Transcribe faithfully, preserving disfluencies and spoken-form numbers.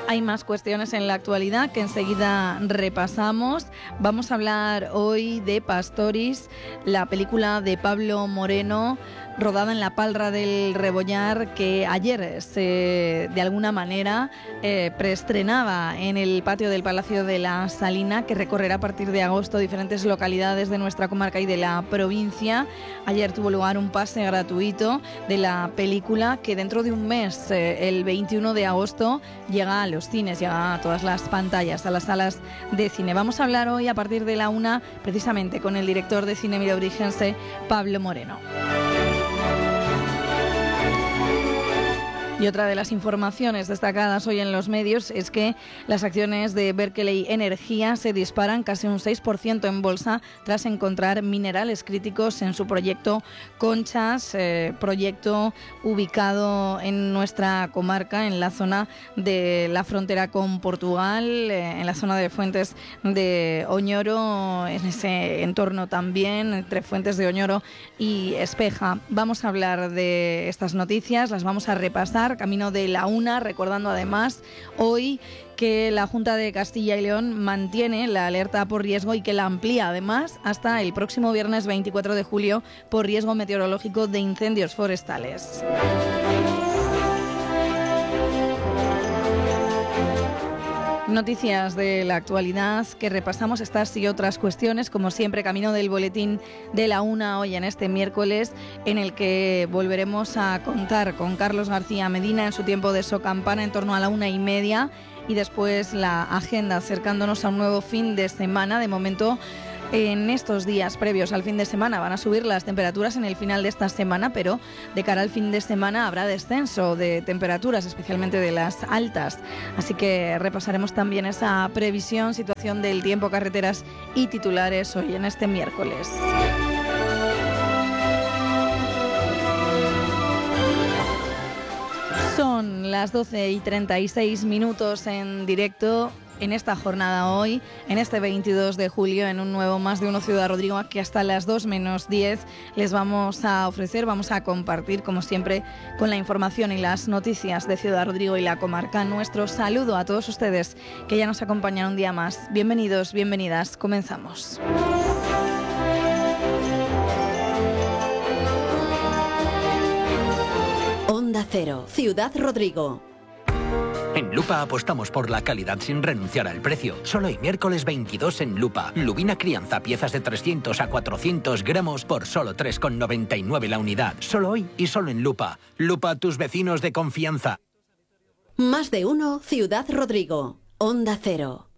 Hay más cuestiones en la actualidad que enseguida repasamos. Vamos a hablar hoy de Pastoris, la película de Pablo Moreno, rodada en la Palra del Rebollar, que ayer se, de alguna manera eh, preestrenaba en el patio del Palacio de la Salina, que recorrerá a partir de agosto diferentes localidades de nuestra comarca y de la provincia. Ayer tuvo lugar un pase gratuito de la película, que dentro de un mes, eh, el veintiuno de agosto, llega a los cines, llega a todas las pantallas, a las salas de cine. Vamos a hablar hoy a partir de la una, precisamente con el director de cine milaubrigense, Pablo Moreno. Y otra de las informaciones destacadas hoy en los medios es que las acciones de Berkeley Energía se disparan casi un seis por ciento en bolsa tras encontrar minerales críticos en su proyecto Conchas, eh, proyecto ubicado en nuestra comarca, en la zona de la frontera con Portugal, eh, en la zona de Fuentes de Oñoro, en ese entorno también, entre Fuentes de Oñoro y Espeja. Vamos a hablar de estas noticias, las vamos a repasar camino de la una, recordando además hoy que la Junta de Castilla y León mantiene la alerta por riesgo y que la amplía además hasta el próximo viernes veinticuatro de julio por riesgo meteorológico de incendios forestales. Noticias de la actualidad que repasamos, estas y otras cuestiones, como siempre, camino del boletín de la una hoy en este miércoles, en el que volveremos a contar con Carlos García Medina en su tiempo de Socampana en torno a la una y media, y después la agenda acercándonos a un nuevo fin de semana. De momento, en estos días previos al fin de semana van a subir las temperaturas en el final de esta semana, pero de cara al fin de semana habrá descenso de temperaturas, especialmente de las altas. Así que repasaremos también esa previsión, situación del tiempo, carreteras y titulares hoy en este miércoles. Son las doce y treinta y seis minutos en directo en esta jornada hoy, en este veintidós de julio, en un nuevo Más de Uno Ciudad Rodrigo, que hasta las dos menos diez les vamos a ofrecer, vamos a compartir, como siempre, con la información y las noticias de Ciudad Rodrigo y la comarca. Nuestro saludo a todos ustedes que ya nos acompañan un día más. Bienvenidos, bienvenidas, comenzamos. Onda Cero, Ciudad Rodrigo. En Lupa apostamos por la calidad sin renunciar al precio. Solo hoy miércoles veintidós en Lupa. Lubina crianza, piezas de trescientos a cuatrocientos gramos por solo tres con noventa y nueve la unidad. Solo hoy y solo en Lupa. Lupa, tus vecinos de confianza. Más de Uno Ciudad Rodrigo. Onda Cero.